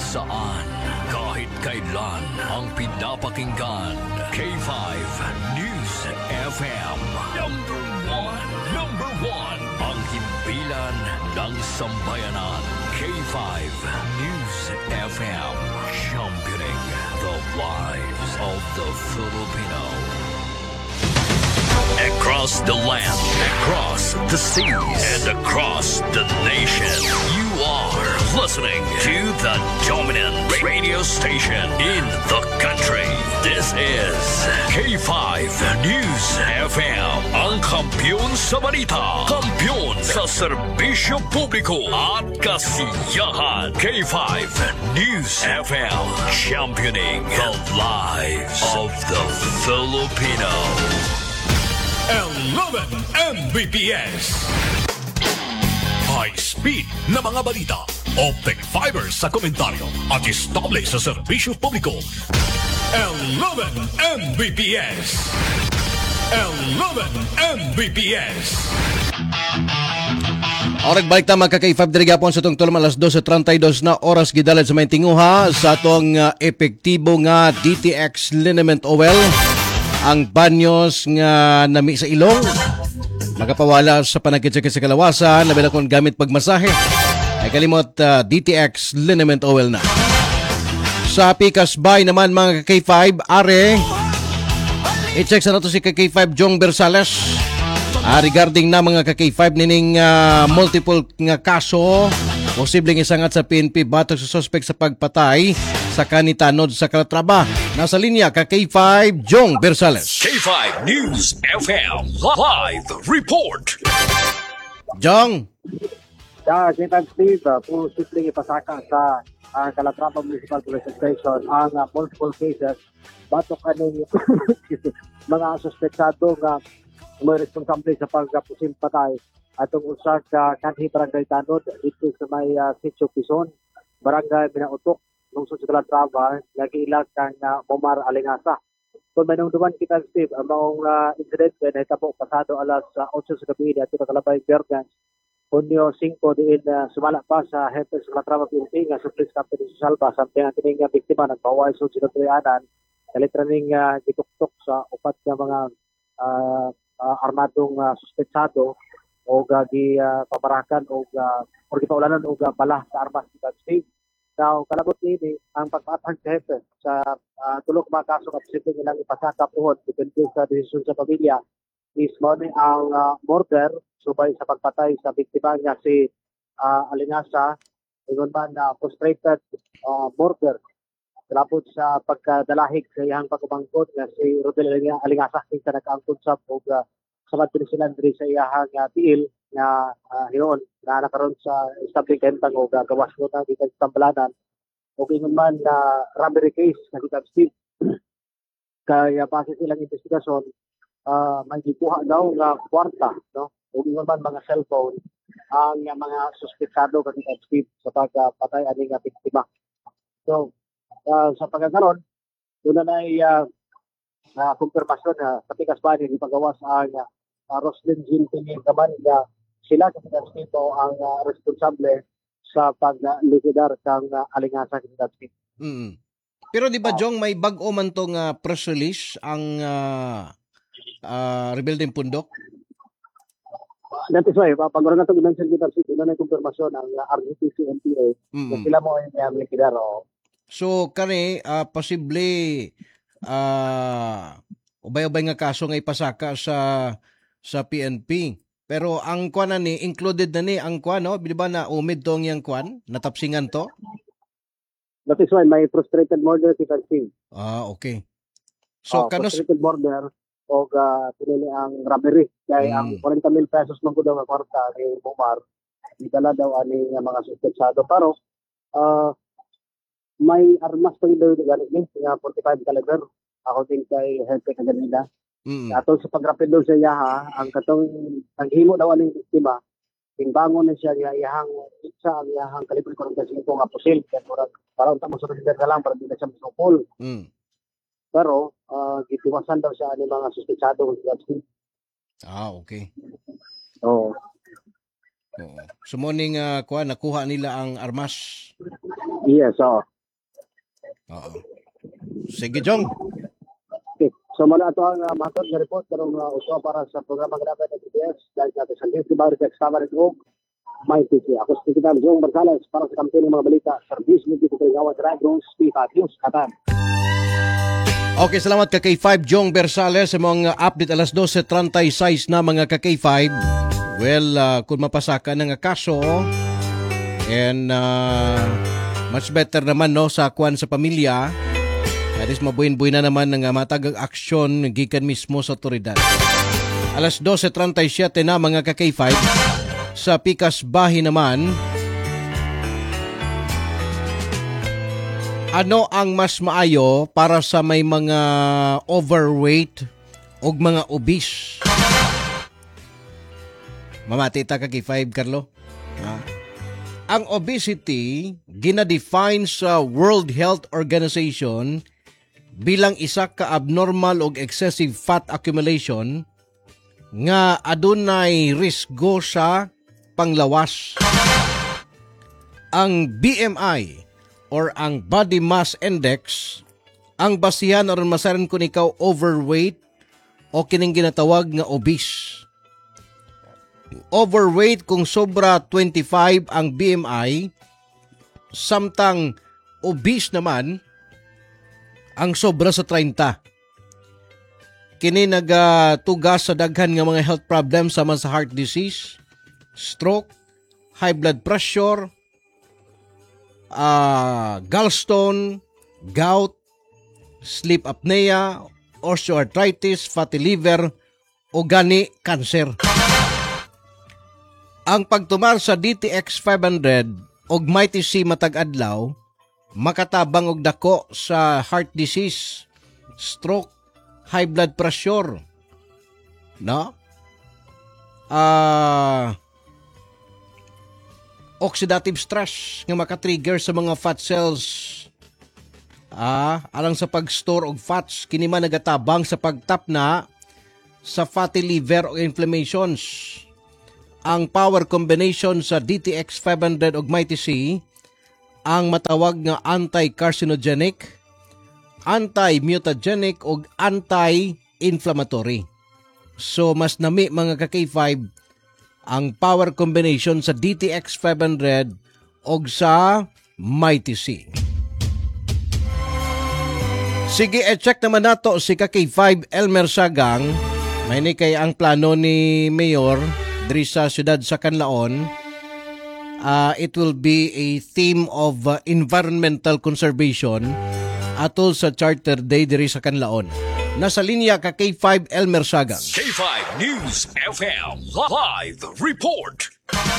saan, kahit kailan, ang pinapakinggan. K5 News FM. Number one, ang himpilan ng sambayanan. K5 News FM. Championing the lives of the Filipino. Across the land, across the seas, and across the nation, you are listening to the dominant radio station in the country. This is K5 News FM, ang kampiyon sa balita, kampiyon sa serbisyo publiko at kasiyahan. K5 News FM, championing the lives of the Filipino. 11 Mbps. High speed na mga balita. Optic fiber sa komentaryo at estable sa serbisyo publiko. 11 Mbps. 11 Mbps. Oras balik ta magka-K5 dirigapon sa itong tulong alas 12:32 na oras gidalad sa may tinguha sa itong epektibo nga DTX liniment oil. Ang banyos nga nami sa ilong magapawala sa panagkitsik sa kalawasan, labi na kung gamit pagmasahe ay kalimot DTX liniment oil na. Sa Pikas Bay naman mga K5 are i-check sa nato si K5 Jong Bersales regarding na mga K5 nining multiple nga kaso posibleng isangat sa PNP batok sa suspect sa pagpatay sa kanitanod sa Calatrava. Nasa linya ka K5 Jong Bersales. K5 News FM live report. Jong. Kita Steve, posibleng ipasaka sa Calatrava Municipal Police Station ang multiple cases batok kaning mga suspetsado nga may responsable sa pagpusin patay atong usa ka kanhi barangay Tanod dito sa may Sitio Pison, barangay Binautok, lungsod sa Calatrava, nagiilag kang Omar Alingasa. Kung may nung duman kita Steve, ang mga incident na hitabo pasado alas 8 sa gabi at ito kalabay Bergans, Hunyo 5 diin sumala pa sa Hepes Calatrava PNP nga sa Police Company sa Salva samtang ang kining biktima nagpaway sa sinatrianan kalitra ning gituktok sa upat nga mga armadong suspetsado o gi pabarakan o gipaulanan o bala sa armas sa state. Now, kalabot ni ang pagpaatang sa hepe sa tulog mga kaso at posibleng ilang ipasaka puhon depende sa desisyon sa pamilya is mo ni ang murder subay sa pagpatay sa biktima nga si Alingasa ingon man na frustrated murder kalabot sa pagkadalahig sa iyang pagkumangkot nga si Rodel Alingasa kinsa nakaangkon sa og sabat pinisilan diri sa iyahang tiil na hiyon na nakaroon sa establing kentang o gawas ko na dito sa Tambalanan o ingon man na robbery case na kita Steve kaya base silang investigasyon may gikuha daw nga kwarta no o ingon man mga cellphone ang mga suspetsado kanina Steve sa pagpatay ani nga biktima. So sa pagkakaroon doon na kumpirmasyon na sa Pikas Bay ni pagawas ang Roslyn Jean Pinagaman na sila kanina Steve ang responsable sa paglikidar kang Alingasa kanina Steve. Pero di ba Jong may bag-o man tong press release ang Rebuilding Pundok? That is why, pag-uro na itong i-mention kita, sila na yung kumpirmasyon ang RGTC NPA na sila mo yung likidar. So, kani, posible ubay-ubay nga kaso nga ipasaka sa PNP. Pero ang kwan na ni, included na ni ang kwan, no? Di ba na umid tong yung kwan? Natapsingan to? That is why, may frustrated murder si Tansing. Okay. So, frustrated murder o pinili ang robbery. Kaya ang 40,000 pesos man ko daw ang kwarta ni Omar, itala daw ani nga mga suspetsado. Pero, may armas pa yung daw nga 45 caliber. Ako din kay Hepe Kaganila. Atong sa pagrapido sa iyaha, ang katong ang himo daw aning biktima, timbangon na siya nga iyahang isa ang iyahang kalibre 45 nga pusil. Kaya para unta mo sa lang para di na siya masupol. Pero, gitiwasan daw siya ni mga suspetsado. Okay. Oo. So morning nakuha nila ang armas. Yes, Oo. Sige, Jong. Okay. So muna ito ang matod na report karong uso para sa programa ng DTS dahil natin sa News Diba Retex Tama rin og may TV. Ako si Kapitan Jong Barsales para sa kampiyon ng mga balita. Service mo dito sa Gawa Radio Speaker News Katan. Okay, salamat ka K5 Jong Bersales sa mga update alas 12:36 na mga ka K5. Well, kung mapasa ka ng kaso and much better naman no sa kwan sa pamilya. At least mabuhin-buhin na naman ng matagang aksyon gikan mismo sa otoridad. Alas 12:37 na mga ka K5 sa Pikas Bahi naman. Ano ang mas maayo para sa may mga overweight o mga obese? Mamati ta ka K5, Carlo. Ang obesity ginadefine sa World Health Organization bilang isa ka abnormal o excessive fat accumulation nga adunay risgo sa panglawas. Ang BMI or ang Body Mass Index ang basihan aron masaran kung ikaw overweight o kining ginatawag nga obese. Overweight kung sobra 25 ang BMI, samtang obese naman ang sobra sa 30. Kini nagatugas sa daghan nga mga health problems sama sa heart disease, stroke, high blood pressure, gallstone, gout, sleep apnea, osteoarthritis, fatty liver, o gani cancer. Ang pagtumar sa DTX 500 og Mighty C matag adlaw makatabang og dako sa heart disease, stroke, high blood pressure. No? Oxidative stress nga makatrigger sa mga fat cells. Alang sa pag-store og fats kini man nagatabang sa pagtapna sa fatty liver o inflammations. Ang power combination sa DTX 500 og Mighty C ang matawag nga anti-carcinogenic, anti-mutagenic ug anti-inflammatory. So mas nami mga ka-K5 ang power combination sa DTX 500 og sa Mighty C. Sige, check naman nato si ka-K5 Elmer Sagang. May ni kay ang plano ni Mayor diri sa siyudad sa Canlaon. It will be a theme of environmental conservation atol sa Charter Day diri sa Canlaon. Nasa linya ka K5 Elmer Sagang. K5 News FM Live Report.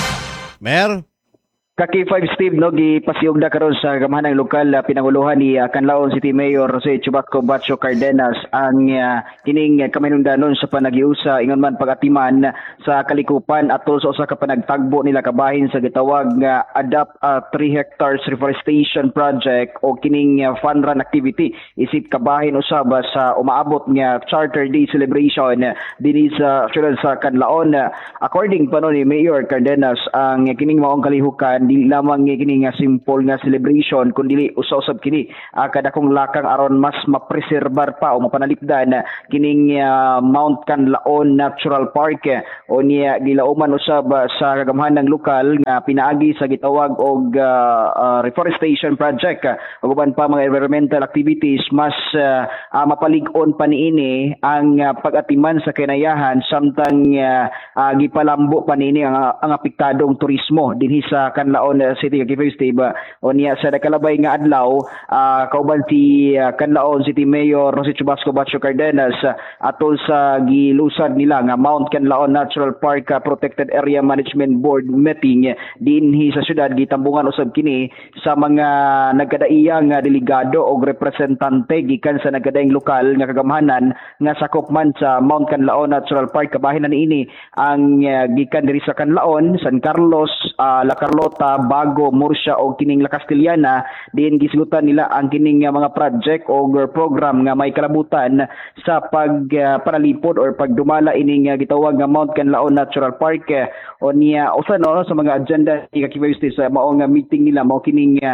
Mer? Ka-K5 Steve, no, gipasiugda karon sa gamahanang lokal pinanguluhan ni Canlaon City Mayor Jose Chubaco Batcho Cardenas ang kining kaminungdanon sa panagiusa ingon man pagatiman sa kalikupan atol sa usa ka panagtagbo nila kabahin sa gitawag nga Adapt 3 Hectares Reforestation Project o kining fun run activity isip kabahin usab sa umaabot nga Charter Day celebration dinhi sa siyudad sa Canlaon. According pa no ni Mayor Cardenas, ang kining maong kalihukan di lamang kini nga simple nga celebration kundi usa-usab kini kadakong lakang aron mas mapreserbar pa o mapanalipdan kining Mount Canlaon Natural Park o niya gilauman usab sa kagamhanang lokal nga pinaagi sa gitawag og reforestation project ug uban pa mga environmental activities mas mapalig-on pa niini ang pag-atiman sa kinayahan samtang gipalambo pa niini ang apektadong turismo dinhi sa Canlaon City K5 Steve o niya sa nakalabay nga adlaw kauban si Canlaon City Mayor Jose Chubasco Batcho Cardenas atol sa gilusad nila nga Mount Canlaon Natural Park Protected Area Management Board meeting dinhi sa syudad gitambungan usab kini sa mga nagkadaiyang delegado o representante gikan sa nagkadaiyang lokal nga kagamhanan nga sakop man sa Mount Canlaon Natural Park kabahin na niini ang gikan diri sa Canlaon, San Carlos, La Carlota, Bago, Murcia o kining La Castellana din gisgutan nila ang kining mga project o program nga may kalabutan sa pagpanalipod or pagdumala ining gitawag nga Mount Canlaon Natural Park o niya usa no sa mga agenda ni K5 sa maong meeting nila mao kining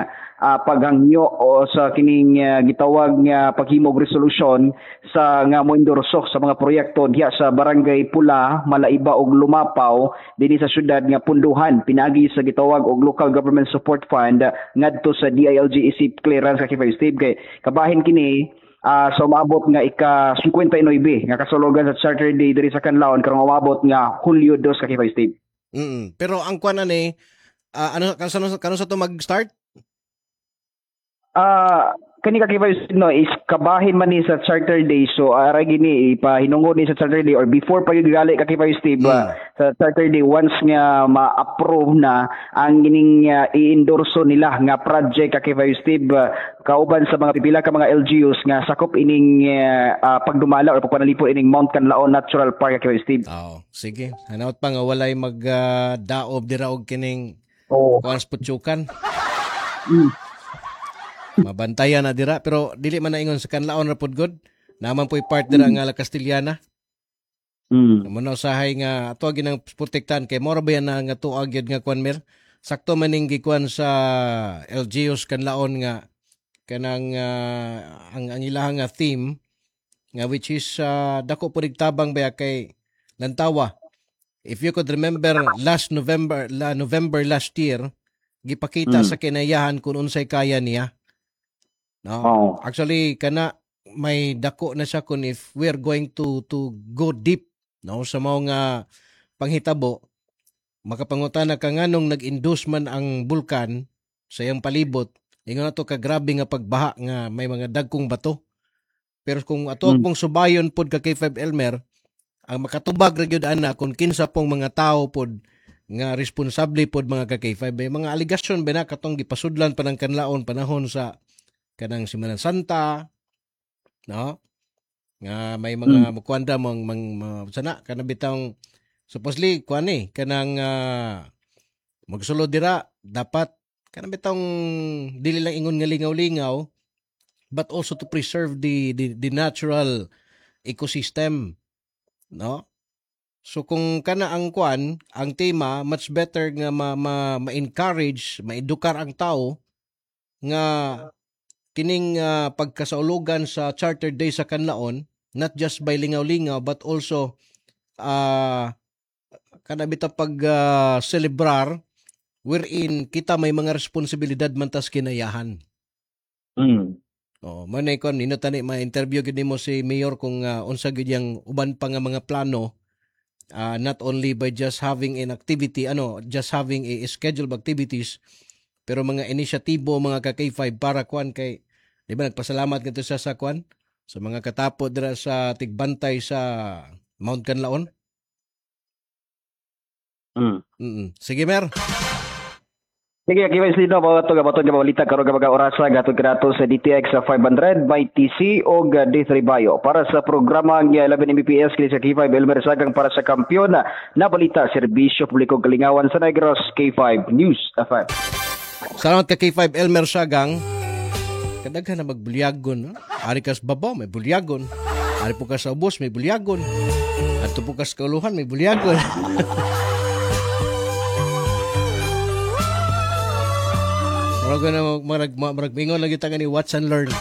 paghangyo o sa kining gitawag nga paghimog resolution sa nga moendorso sa mga proyekto diha sa Barangay Pula, Malaiba ug Lumapaw dinhi sa syudad nga Punduhan pinagi sa gitawag og Local Government Support Fund ngadto sa DILG isip clearance kay Kay Steve kay kabahin kini so maabot nga ika-59 nga kasulugan sa Charter Day diri sa Canlaon karong maabot nga Hulyo 2 kay Steve. Pero ang kuan ani kano sa to mag-start? Kani ka no is kabahin man ni sa Charter Day so ara gini ipahinungod ni sa Charter Day or before pa gyud gali ka Steve sa Charter Day once nga ma-approve na ang gining i-endorso nila nga project ka Steve kauban sa mga pipila ka mga LGUs nga sakop ining pagdumala or pagpanalipod ining Mount Canlaon Natural Park ka Steve. Sige. Hanaut pa nga walay magdaob dira og kining kuans putsukan. Mabantayan na dira pero dili man na ingon sa Canlaon ra pud god naman po'y part dira nga La Castellana. Muna usahay nga ato ginang protektahan kay mora ba yan na nga tuag yun nga kuan mer sakto maning gikuan sa LGUs Canlaon nga kanang ang ilahang nga theme nga which is dako pud tabang ba kay Lantawa. If you could remember November last year gipakita sa kinayahan kung unsay kaya niya. No. Actually kana may dako na siya kung if we're going to go deep no sa mga panghitabo makapangutana ka nganong nag-induce man ang bulkan sa iyang palibot ingon nato ka grabe nga pagbaha nga may mga dagkong bato pero kung ato pong subayon pod ka K5 Elmer ang makatubag ra gyud ana kung kinsa pong mga tao pod nga responsable pod mga ka K5 mga aligasyon ba na katong gipasudlan pa ng Canlaon panahon sa kanang Semana Santa no nga may mga mukwanda sana kana bitang supposedly kuan kanang magsulod dira dapat kana bitang dili lang ingon nga lingaw-lingaw but also to preserve the natural ecosystem no so kung kana ang kuan ang tema much better nga ma-encourage maedukar ang tao nga kining pagkasaulugan sa Charter Day sa Canlaon, not just by lingaw-lingaw, but also kanabita celebrar wherein kita may mga responsibilidad man tas kinayahan. Manay kon nino tani ma-interview gid nimo si Mayor kung unsa gid yang uban pa nga mga plano not only by just having an activity just having a schedule of activities pero mga inisyatibo mga ka-K5 para kuan kay di ba nagpasalamat nito sa kuan sa mga katapod dira sa tigbantay sa Mount Canlaon. Sige Mer. Sige, K5 Lino, bato nga balita karon nga mga orasa gatod kanato sa DTX 500 by TC o D3 Bayo. Para sa programa ng 11 Mbps kini sa K5 Elmer Sagang para sa kampiyon na balita serbisyo publiko kalingawan sa Negros K5 News FM. Salamat ka K5 Elmer Sagang. Kadaghan na magbulyagon. Ari kas babaw, may bulyagon. Ari po ka sa ubos, may bulyagon. At po ka sa kauluhan, may bulyagon. Maragmingon lagi taga ni Watch and Learn.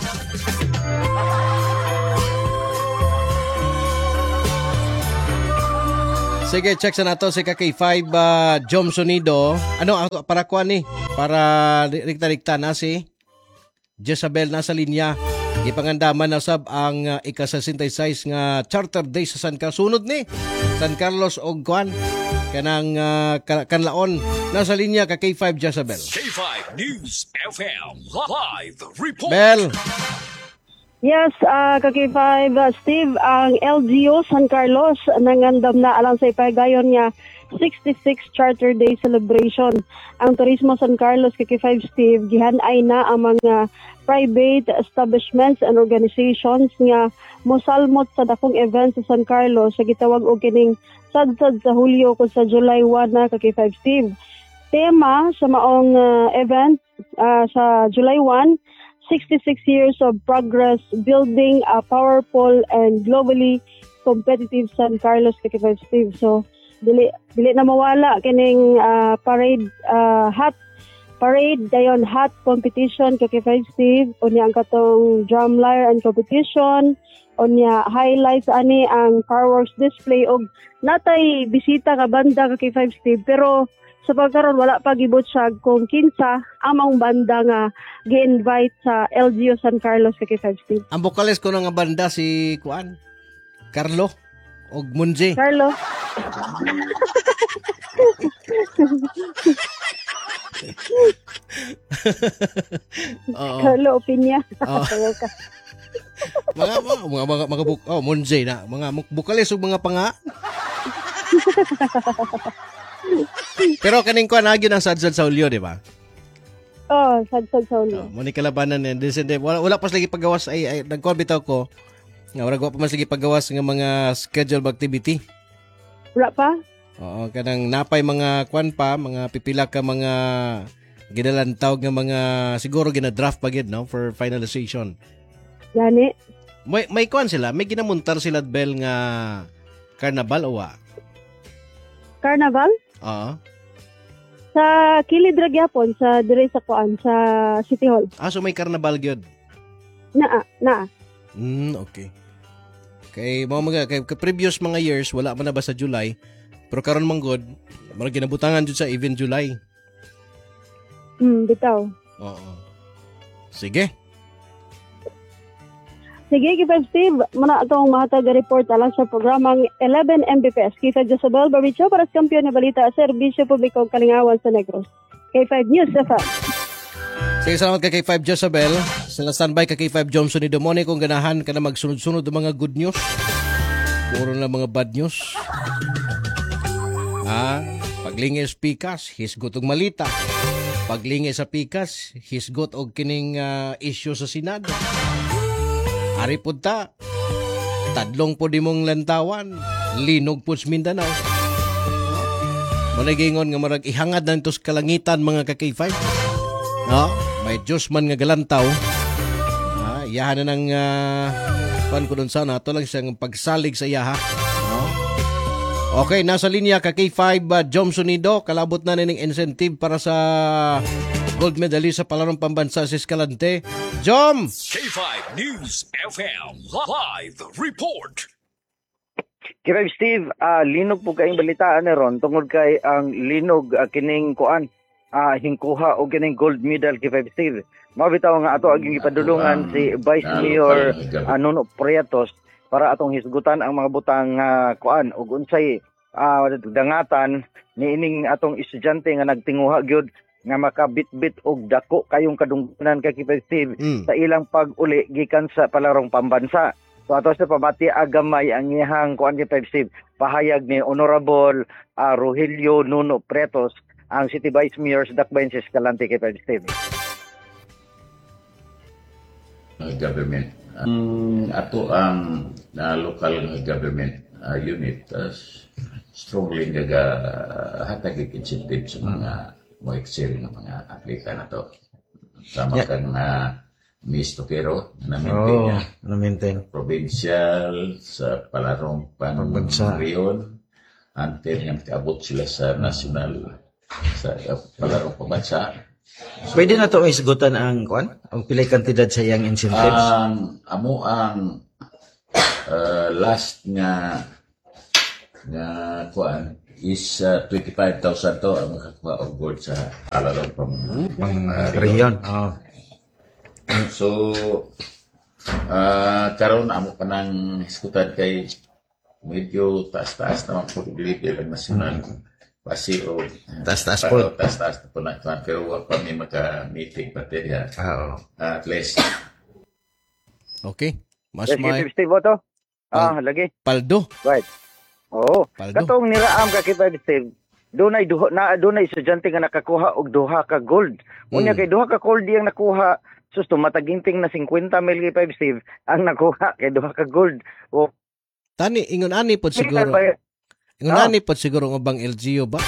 Sige, check sa nato si K5 Jom Sonido. Para kuan ni? Para rikta-rikta na si Jezabel nasa linya. Ipangandaman na sab ang ika-66 nga Charter Day sa San Carlos. Sunod ni San Carlos o kuan kanang Canlaon. Nasa linya ka K5 Jezabel. K5 News FM live report. Bel. Yes, ka-K5 Steve, ang LGU San Carlos nangandam na alang sa ipagayon niya 66 Charter Day celebration. Ang Turismo San Carlos ka-K5 Steve gihanay na ang mga private establishments and organizations nga mosalmot sa dakong event sa San Carlos sa gitawag og kining sad-sad sa Hulyo kung sa July 1 na ka-K5 Steve. Tema sa maong event sa July 1, 66 years of progress building a powerful and globally competitive San Carlos ka-K5 Steve. So dili na mawala kining parade hat parade dayon hat competition kay 5 Steve, unya ang katong drum lyre and competition, unya highlights ani ang fireworks display og natay bisita ka banda kay 5 Steve, pero sa pagkaron wala pa gibot siya kung kinsa among banda nga gi-invite sa LGU San Carlos kay 5 Steve. Ang bokalis ko nga banda si Kuan, Carlo og Munje. Carlo. Oo. Carlo Opinya. Oo. mga Munje na mga bokalis ug mga panga. Pero kaning kuan nagyo ang sadsad sa Hulyo, di ba? Oh, sadsad sa ulo. Mo ni kalabanan ni December. Wala pa lagi paggawas ay nagkuan bitaw ko. Nga wala pa mas lagi paggawas nga mga schedule activity. Wala pa? Oo, kanang napay mga kuan pa, mga pipila ka mga ginalantaw nga mga siguro gina-draft pa gid no for finalization. Gani. May kuan sila, may ginamuntar sila bel nga carnival o wa? Carnival? Oo. Sa kilid ra gyapon sa dire sa kuan sa City Hall. So may carnival gyud. Naa. Okay. Kay mga kay previous mga years wala man na ba sa July, pero karon man god, marag ginabutangan jud sa even July. Bitaw. Oo. Sige. Sige, Kipa Steve, muna itong mahatag report alang sa programang 11 Mbps. Kita Josabel Baricho para sa kampiyon na balita sa Serbisyo Publiko Kalingawan sa Negros. K5 News FM. Sige, salamat ka K5 Josabel. Sila standby ka K5 Johnson ni Domone kung ganahan ka na magsunod-sunod ng mga good news. Puro na mga bad news. Paglingis pikas, hisgot og malita. Paglingis sa pikas, hisgot og kining issue sa Senado. Ari punta, tadlong po di mong lantawan, linog po sa Mindanao. Managingon nga marag ihangad na ito sa kalangitan mga ka-K5. No? May Diyos man nga galantaw. Iyahan na ng pan ko dun sana. Ito lang siyang pagsalig sa iyaha. No? Okay, nasa linya ka-K5 Johnson Nido. Kalabot na nining incentive para sa gold medalist sa palarong pambansa sa Escalante. Jom! K5 News FM Live Report. Kaya Steve, linog po kayong balitaan na ron tungod kay ang linog kining kuan hingkuha o kining gold medal kay 5 Steve. Mabitaw nga ato aging ipadulungan si Vice Mayor Nuno Prietos para atong hisgutan ang mga butang kuan ug unsay dangatan niining atong estudyante nga nagtinguha gyud nga makabitbit og dako kayong kadungganan kay Kipa Steve sa ilang pag-uli gikan sa palarong pambansa. So ato sa pamati agamay ang iyang kuan kay Kipa Steve pahayag ni Honorable Rogelio Nuno Prietos ang City Vice Mayor sa Dakbayan sa Escalante kay Kipa Steve. Government. Ato ang local government unit strongly hatag incentive sa mga mo excel ng mga atleta na to. Sama kang Miss Tokero na maintain provincial sa palarong pambansa Rion until yung kaabot sila sa national sa palarong pambansa. Pwede na to isgutan ang kuan? Ang pilay kantidad sa iyang incentives? Amo ang last nga kuan is 25,000 to ang makakuha of board sa palarong Rion. So karon amo pa nang isgutan kay medyo taas-taas naman po level national. Pasi o taas-taas po. Taas-taas po na kuan pero wala pa may maka-meeting pati ya. At least. Okay. Mas may Steve to. Lagi. Paldo. Right. Oo. Katong niraam ka Kipa Steve. Dunay estudyante nga nakakuha og duha ka gold. Unya kay duha ka gold yang nakuha susto mataginting na 50 mil Kipa Steve ang nakuha kay duha ka gold. O tani ingon ani pod siguro. Ingon ani pod siguro ng bang LGU ba?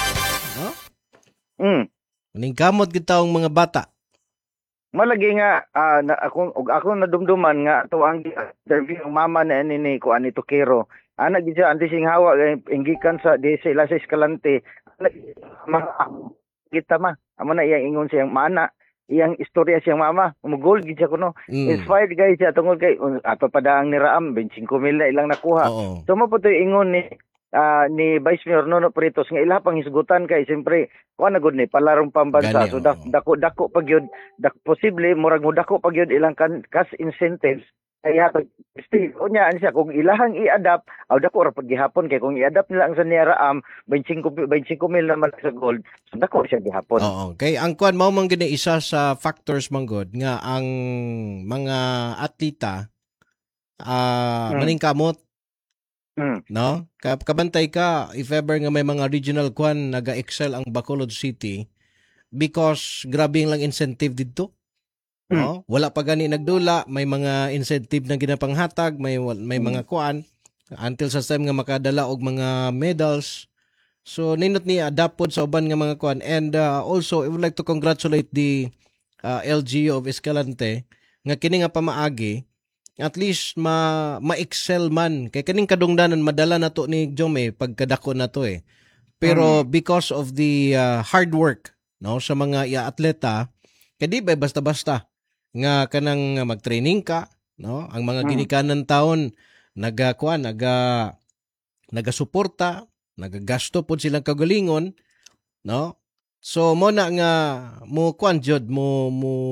Ning kamot gitaong mga bata. Malagi nga ako nadumduman nga to ang interview ang mama na ni ko ani Tokero. Ana gid siya anti sing hawa inggikan sa di sa Escalante. kita ma. Amo na iyang ingon siyang mana, iyang istorya siyang mama. Umugol gid siya kuno. Inspired guys siya tungod kay ato pa daang ni Raam 25 mil na ilang nakuha. So mo po to ingon ni Vice Mayor Nono Pritos nga ila pang hisgutan kay siyempre kuan na gud ni palarong pambansa. So dako pag yun, posible murag mo dako pag yun ilang cash incentives. Kaya Steve, unya siya kung ilahang i-adapt, dako ra pag gihapon kay kung i-adapt nila ang sa Niaraam 25 mil naman sa gold, so dako siya gihapon. Oo, kay ang kuan mao man gid isa sa factors manggod nga ang mga atleta maningkamot. No? Kabantay ka if ever nga may mga regional kuan naga-excel ang Bacolod City because grabe lang incentive didto. No? Wala pa gani nagdula, may mga incentive na ginapanghatag, may mga kuan until sa time nga makadala og mga medals. So nindot ni adapt pod sa uban nga mga kuan. And also I would like to congratulate the LGU of Escalante nga kini nga pamaagi at least ma-excel man kay kaning kadungdanan madala na to ni Jome pagkadako na to Pero because of the hard work no sa mga atleta kay di ba basta-basta nga kanang mag-training ka no ang mga ginikanan taon nagasuporta nagagasto pod silang kagalingon no so mo na nga mo kuan jud mo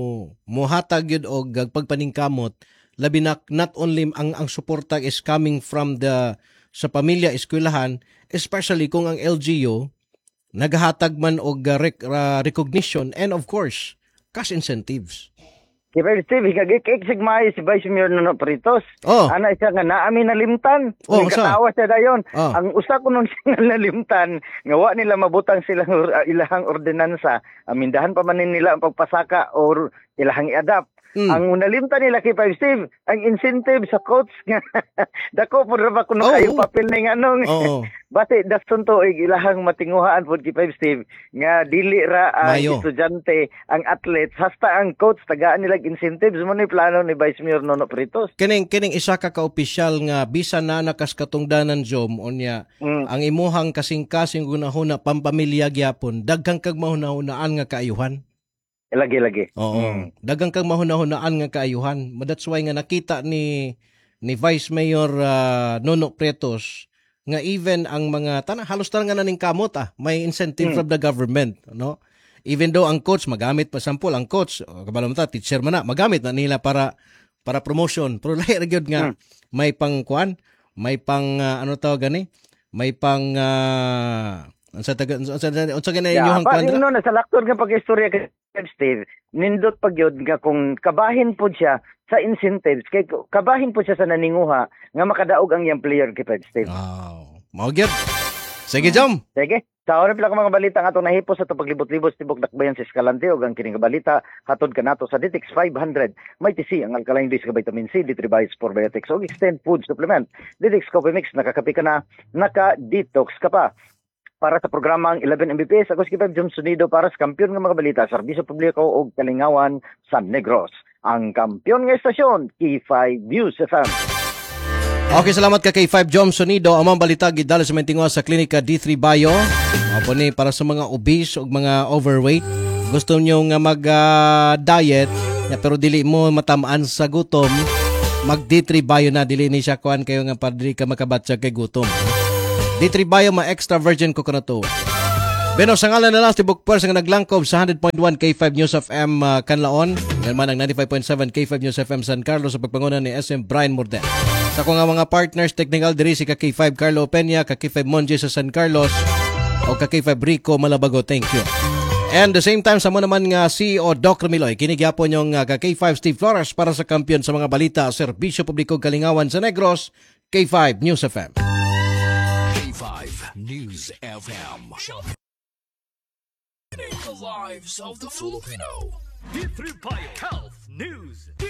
hatag jud og pagpaningkamot labi na not only ang suporta is coming from sa pamilya eskwelahan especially kung ang LGU naghatag man og recognition and of course cash incentives. Diba, Steve, higag-iksig maayo si Vice Mayor Nono Pritos. Ana siya nga naami nalimtan. Katawa siya dayon. Ang usa ko nun siya nalimtan, nga wa nila mabutang silang ilahang ordinansa. Amindahan pa man nila ang pagpasaka or ilahang i-adapt. Ang nalimtan nila kay Five Steve, ang incentive sa coach nga dako po ra ba kuno kayo papel ning anong base dason to ilahang matinguhaan pod kay Five Steve nga dili ra estudyante ang athlete hasta ang coach tagaan nila incentives mo ni plano ni Vice Mayor Nono Pritos. Kining isa ka opisyal nga bisan na nakas katungdanan Jom unya ang imuhang kasing-kasing gunahuna pampamilya gyapon daghang kag mahuna-hunaan nga kaayuhan. Lagi. Oo. Dagang kang mahuna-hunaan nga kaayuhan. That's why nga nakita ni Vice Mayor Nono Pritos nga even ang mga halos nga naning kamot may incentive from the government, no? Even though ang coach magamit pa sample ang coach, kabalo mo ta teacher man na magamit na nila para promotion. Pero lahi ra gyud nga may pang kuan, may pang ano tawag gani? May pang unsa ganay inyong kuan? No, sa lakton nga pag-istorya kay Steve, nindot pagyod nga kung kabahin po siya sa incentives, kay kabahin po siya sa naninguha nga makadaog ang iyang player kay Steve. Mao gyud. Sige, Jom. Sige. Sa oras pila ka mga balita nga itong nahipos sa paglibot-libot tibok dakbayan sa Escalante o ang kining balita hatod ka nato sa Ditix 500. May TC ang alkaline base ka vitamin C, D3 Probiotics o extend food supplement. Ditix Coffee Mix, nakakapi ka na, naka-detox ka pa. Para sa programang 11 Mbps, ako si Kipeb Jom Sunido para sa kampiyon ng mga balita, serbisyo publiko o kalingawan sa Negros. Ang kampiyon ng estasyon, K5 News FM. Okay, salamat ka kay 5 Jom Sonido. Amang balita gidala sa Mentingwa sa Klinika D3 Bio. Apo ni para sa mga obese o mga overweight. Gusto nyo nga mag-diet, pero dili mo matamaan sa gutom, mag D3 Bio na, dili ni siya kuhan kayo nga para dili ka makabatsa kay gutom. D3 Bio ma extra virgin coconut oil. Beno, sa ngalan na lang, tibok pwers nga naglangkob sa 100.1 K5 News FM Kanlaon. Ngayon man ang 95.7 K5 News FM San Carlos sa pagpangunan ni SM Brian Morden. Sa ko nga mga partners, technical diri si K5 Carlo Peña, K5 Monje sa San Carlos, o K5 Rico Malabago. Thank you. And the same time, sa mo naman nga CEO Doc Ramiloy, kinigyapon yung K5 Steve Flores para sa kampiyon sa mga balita, serbisyo publiko kalingawan sa Negros, K5 News FM. K5 News FM. The lives of the Filipino. D3 Bio Health News.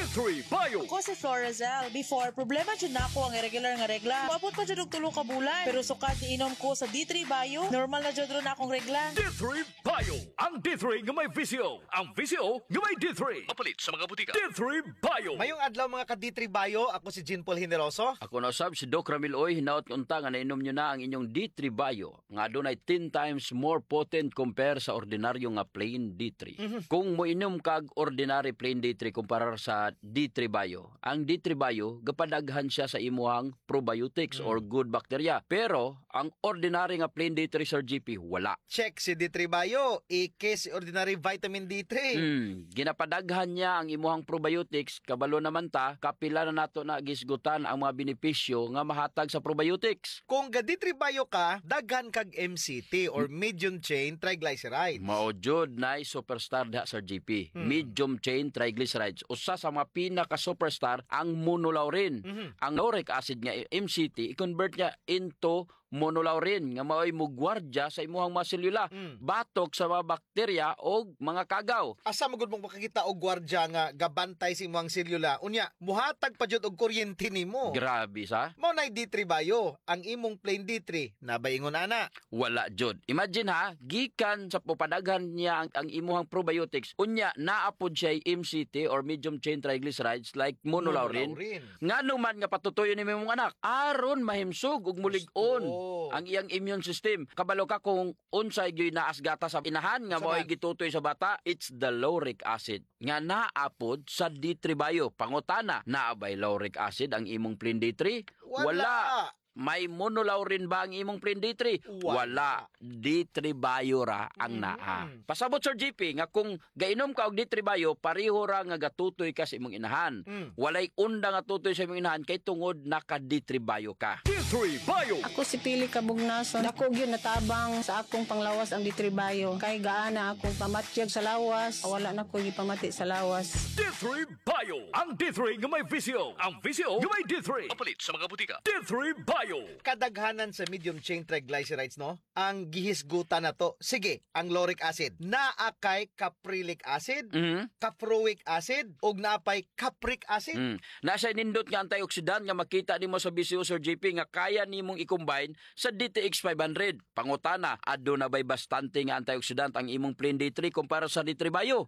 D3 Bio. Ako si Florazel. Before, problema dyan na ako ang irregular nga regla. Wapot pa dyan og 3 ka bulan. Pero sukat inom ko sa D3 Bio, normal na dyan ron akong regla. D3 Bio. Ang D3 nga may VCO. Ang VCO nga may D3. Mapalit sa mga butika. D3 Bio. Mayong adlaw mga ka-D3 Bio, ako si Jean Paul Generoso. Ako na usab si Doc Ramil Oy, hinaot unta nga nainom nyo na ang inyong D3 Bio nga adunay 10 times more potent compare sa ordinaryo nga plain D3. Kung mo inom kag ordinary plain D3 kumpara sa D3 Bio, ang D3 Bio gapadaghan siya sa imuhang probiotics or good bacteria. Pero ang ordinary nga plain D3 Sir GP wala. Check si D3 Bio, si ordinary vitamin D3. Ginapadaghan niya ang imuhang probiotics, kabalo naman ta, kapila na nato na gisgutan ang mga benepisyo nga mahatag sa probiotics. Kung ga D3 Bio ka, daghan kag MCT or medium chain triglycerides. Mao jud nay superstar diha Sir GP. Medium chain triglycerides. Usa sa mga pinaka-superstar ang monolaurin. Ang lauric acid nga MCT i-convert niya into monolaurin nga mao'y mugwardya sa imuhang mga selula, batok sa mga bakterya o mga kagaw. Asa magud mong makakita og gwardya nga gabantay sa imuhang selula? Unya, muhatag pa jud og kuryente nimo. Grabe sa. Mao nay D3 Bio, ang imong plain D3 nabayingon ana. Wala jud. Imagine ha, gikan sa pupadaghan niya ang imuhang probiotics, unya naapod siya MCT or medium chain triglycerides like monolaurin. Ngano man nga patutoyon ni imong anak, aron mahimsog ug mulig-on ang iyang immune system. Kabalo ka kung unsay gyud naasgata sa inahan nga mao'y gitutoy sa bata, it's the lauric acid nga naapod sa D3 Bio. Pangutana, naabay lauric acid ang imong plain D3? Wala. May monolaurin ba ang imong plain D3? Wala. D3 Bio ra ang naa. Pasabot Sir GP nga kung gainom ka og D3 Bio, pareho ra nga gatutoy ka sa imong inahan. Walay unda nga tutoy sa imong inahan kay tungod naka D3 Bio ka. D3 Bio. Ako si Pili Kabugnason. Dako gyud natabang sa akong panglawas ang D3 Bio. Kay gaana akong pamatyag sa lawas, wala na ko gipamati sa lawas. D3 Bio. Ang D3 nga may VCO. Ang VCO nga may D3. Mapalit sa mga butika. D3 Bio. Kadaghanan sa medium chain triglycerides, no? Ang gihisgutan na to. Sige, ang lauric acid. Naakay caprilic acid, caproic acid, ug naapay capric acid. Nasa nindot nga antioxidant nga makita nimo sa BCO Sir JP nga kaya nimong i-combine sa DTX 500. Pangutana, adto na bay bastante nga antioxidant ang imong plain D3 kumpara sa D3 Bio?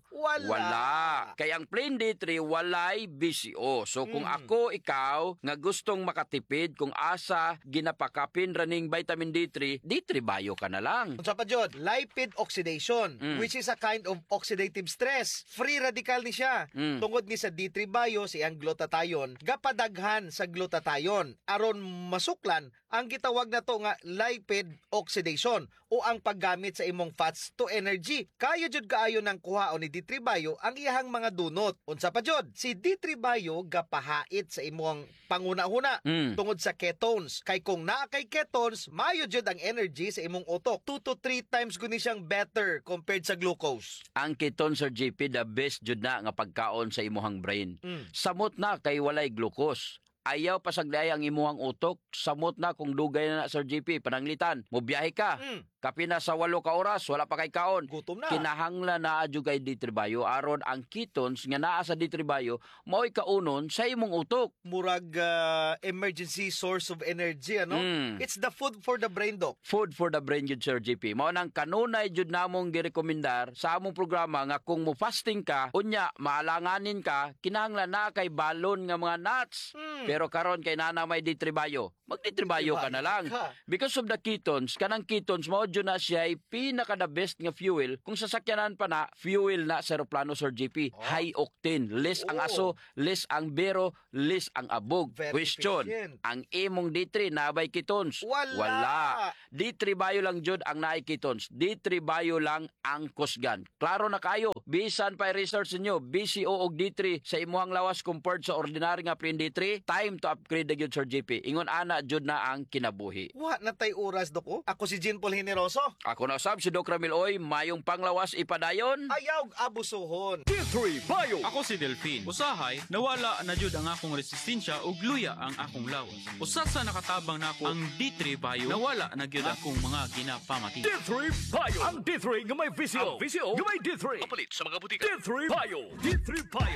Wala. Kaya ang plain D3 walay BCO. So kung ako, ikaw, nga gustong makatipid kung asa ginapakapin raning vitamin D3, D3 Bio ka na lang. Unsa pa jud? Lipid oxidation, which is a kind of oxidative stress. Free radical ni siya. Tungod ni sa D3 Bio siyang glutathione, gapadaghan sa glutathione aron masuklan ang gitawag na to nga lipid oxidation o ang paggamit sa imong fats to energy. Kaya jud kaayo nang kuhaon ni D3 Bio ang iyang mga dunot. Unsa pa jud? Si D3 Bio gapahait sa imong panguna-huna tungod sa ketones. Kay kung naa kay ketones, mayo jud ang energy sa imong utok. 2 to 3 times guni siyang better compared sa glucose. Ang ketones Sir JP the best jud na nga pagkaon sa imuhang brain. Samot na kay walay glucose. Ayaw pasagday ang imuhang utok, samot na kung dugay na Sir JP, pananglitan, mo biyahe ka. Kapina sa 8 ka oras, wala pa kay kaon. Gutom na. Kinahanglan na adyo kay D3 Bio aron ang ketones nga naa sa D3 Bio mao'y kaunon sa imong utok. Murag emergency source of energy, ano? It's the food for the brain, Doc. Food for the brain jud Sir JP. Mao nang kanunay jud namong girekomendar sa among programa nga kung mo fasting ka, unya maalanganin ka, kinahanglan na kay balon nga mga nuts. Pero karon kay nana may D3 Bio, mag-D3 Bio ka na lang. Because of the ketones, kanang ketones mao jud na siya ay pinaka the best nga fuel. Kung sasakyanan pa na, fuel na sa aeroplano Sir JP. High octane. Less ang aso, less ang bero, less ang abog. Question, ang imong D3 nabay ketones? Wala. D3 Bio lang jud ang naay ketones. D3 Bio lang ang kusgan. Klaro na kayo. Bisan pa research niyo, BCO og D3 sa imuhang lawas compared sa ordinary nga plain D3, time to upgrade na jud Sir JP. Ingon ana jud na ang kinabuhi. Wa na tay oras, Dok. Ako si Jean Paul Generoso. Ako na sab si Doc Ramil Oy, mayong panglawas ipadayon. Ayaw abusuhon. D3 Bio. Ako si Delphine. Usahay, nawala na jud ang akong resistensya ug luya ang akong lawas. Usa sa nakatabang nako ang D3 Bio, nawala na gyud akong mga ginapamati. D3 Bio. Ang D3 nga may VCO. Ang VCO nga may D3. Mapalit sa mga butika. D3 Bio. D3 Bio.